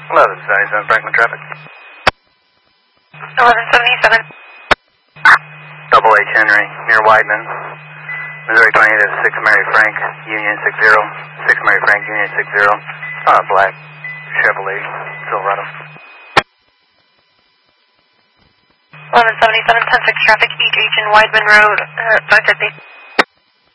Hello, this is 97 Franklin traffic. 1177. Double H Henry, near Weidman. Missouri 28 is 6 Mary Frank, Union 60. 6 Mary Frank, Union 60. Black Chevrolet Silverado. 1177, 10-6 traffic, East H in Weidman Road, 550.